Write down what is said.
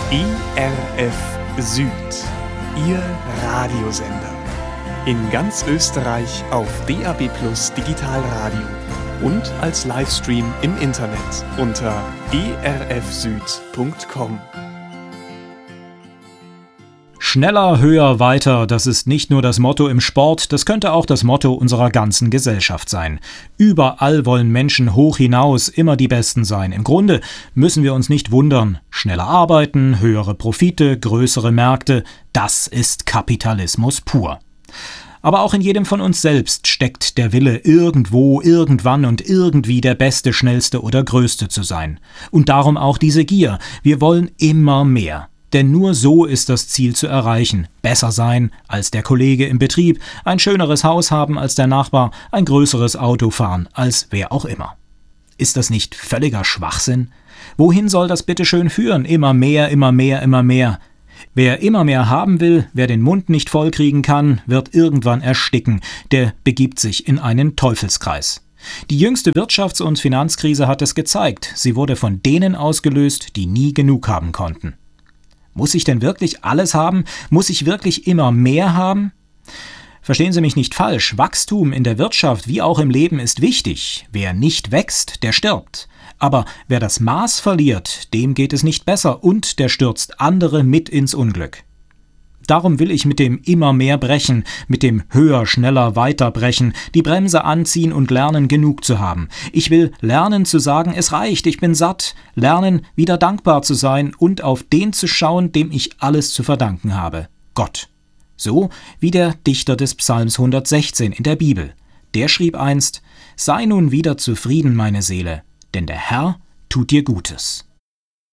ERF Süd, Ihr Radiosender. In ganz Österreich auf DAB+ Digitalradio und als Livestream im Internet unter erfsüd.com. Schneller, höher, weiter, das ist nicht nur das Motto im Sport, das könnte auch das Motto unserer ganzen Gesellschaft sein. Überall wollen Menschen hoch hinaus immer die Besten sein. Im Grunde müssen wir uns nicht wundern. Schneller arbeiten, höhere Profite, größere Märkte, das ist Kapitalismus pur. Aber auch in jedem von uns selbst steckt der Wille, irgendwo, irgendwann und irgendwie der Beste, Schnellste oder Größte zu sein. Und darum auch diese Gier. Wir wollen immer mehr. Denn nur so ist das Ziel zu erreichen. Besser sein als der Kollege im Betrieb, ein schöneres Haus haben als der Nachbar, ein größeres Auto fahren als wer auch immer. Ist das nicht völliger Schwachsinn? Wohin soll das bitte schön führen? Immer mehr, immer mehr, immer mehr. Wer immer mehr haben will, wer den Mund nicht vollkriegen kann, wird irgendwann ersticken. Der begibt sich in einen Teufelskreis. Die jüngste Wirtschafts- und Finanzkrise hat es gezeigt. Sie wurde von denen ausgelöst, die nie genug haben konnten. Muss ich denn wirklich alles haben? Muss ich wirklich immer mehr haben? Verstehen Sie mich nicht falsch, Wachstum in der Wirtschaft wie auch im Leben ist wichtig. Wer nicht wächst, der stirbt. Aber wer das Maß verliert, dem geht es nicht besser und der stürzt andere mit ins Unglück. Darum will ich mit dem immer mehr brechen, mit dem höher, schneller, weiter brechen, die Bremse anziehen und lernen, genug zu haben. Ich will lernen zu sagen, es reicht, ich bin satt, lernen, wieder dankbar zu sein und auf den zu schauen, dem ich alles zu verdanken habe, Gott. So wie der Dichter des Psalms 116 in der Bibel. Der schrieb einst: Sei nun wieder zufrieden, meine Seele, denn der Herr tut dir Gutes.